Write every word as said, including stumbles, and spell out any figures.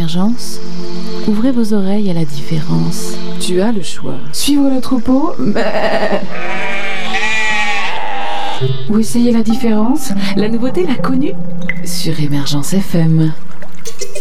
Émergence, ouvrez vos oreilles à la différence. Tu as le choix. Suivre le troupeau, mais... ou essayer la différence. La nouveauté, la connue, sur Émergence F M.